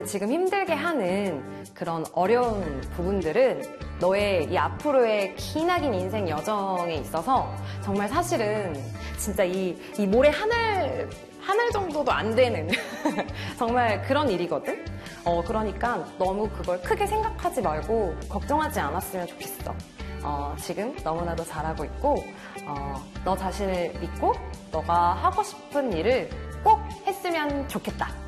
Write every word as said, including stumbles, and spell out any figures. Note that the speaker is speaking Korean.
지금 힘들게 하는 그런 어려운 부분들은 너의 이 앞으로의 기나긴 인생 여정에 있어서 정말 사실은 진짜 이, 이 모래 한 알, 한 알 정도도 안 되는 정말 그런 일이거든? 어, 그러니까 너무 그걸 크게 생각하지 말고 걱정하지 않았으면 좋겠어. 어, 지금 너무나도 잘하고 있고, 어, 너 자신을 믿고 너가 하고 싶은 일을 꼭 했으면 좋겠다.